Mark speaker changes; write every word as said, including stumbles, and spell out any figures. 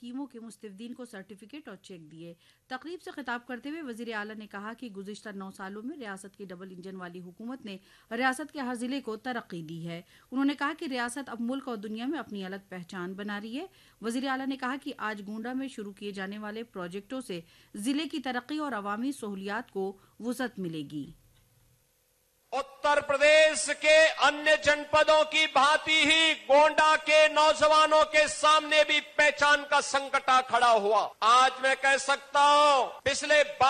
Speaker 1: स्कीमों के मुस्तफीदीन को सर्टिफिकेट और चेक दिए। तकरीब से खिताब करते हुए वजीर आला ने कहा कि गुज़िश्ता नौ सालों में रियासत की डबल इंजन वाली हुकूमत ने रियासत के हर जिले को तरक्की दी है। उन्होंने कहा कि रियासत अब मुल्क और दुनिया में अपनी अलग पहचान बना रही है। वजीर आला ने कहा कि आज गोंडा में शुरू किए जाने वाले प्रोजेक्टों से जिले की तरक्की और अवामी सहूलियात को वुसअत मिलेगी।
Speaker 2: उत्तर प्रदेश के अन्य जनपदों की भांति ही गोंडा के नौजवानों के सामने भी पहचान का संकट खड़ा हुआ। आज मैं कह सकता हूं, पिछले